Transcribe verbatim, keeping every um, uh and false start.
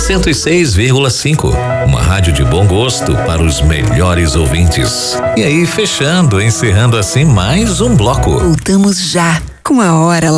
cento e seis vírgula cinco. Uma rádio de bom gosto para os melhores ouvintes. E aí, fechando, encerrando assim mais um bloco. Voltamos já com a hora